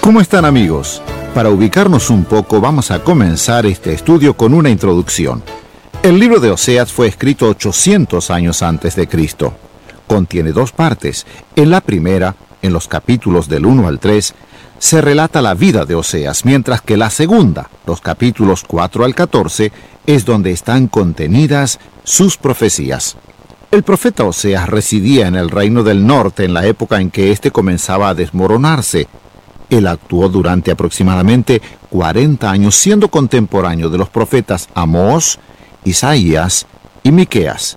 ¿Cómo están, amigos? Para ubicarnos un poco, vamos a comenzar este estudio con una introducción. El libro de Oseas fue escrito 800 años antes de Cristo. Contiene dos partes. En la primera, en los capítulos del 1 al 3, se relata la vida de Oseas, mientras que la segunda, los capítulos 4 al 14, es donde están contenidas sus profecías. El profeta Oseas residía en el reino del norte en la época en que éste comenzaba a desmoronarse. Él actuó durante aproximadamente 40 años, siendo contemporáneo de los profetas Amós, Isaías y Miqueas.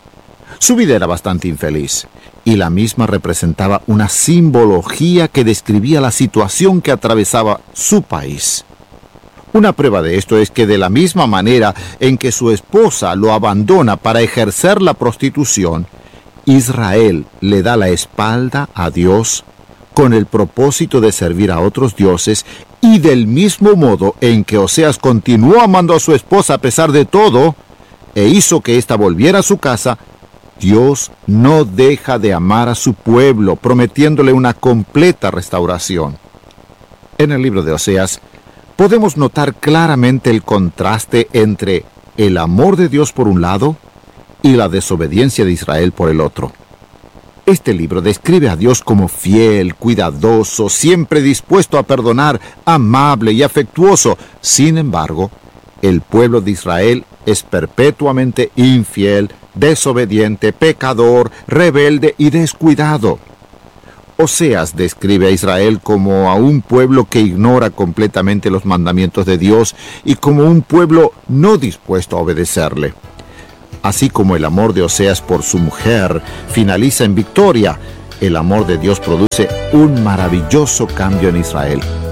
Su vida era bastante infeliz, y la misma representaba una simbología que describía la situación que atravesaba su país. Una prueba de esto es que de la misma manera en que su esposa lo abandona para ejercer la prostitución, Israel le da la espalda a Dios con el propósito de servir a otros dioses, y del mismo modo en que Oseas continuó amando a su esposa a pesar de todo, e hizo que ésta volviera a su casa, Dios no deja de amar a su pueblo, prometiéndole una completa restauración. En el libro de Oseas, podemos notar claramente el contraste entre el amor de Dios por un lado y la desobediencia de Israel por el otro. Este libro describe a Dios como fiel, cuidadoso, siempre dispuesto a perdonar, amable y afectuoso. Sin embargo, el pueblo de Israel es perpetuamente infiel, desobediente, pecador, rebelde y descuidado. Oseas describe a Israel como a un pueblo que ignora completamente los mandamientos de Dios y como un pueblo no dispuesto a obedecerle. Así como el amor de Oseas por su mujer finaliza en victoria, el amor de Dios produce un maravilloso cambio en Israel.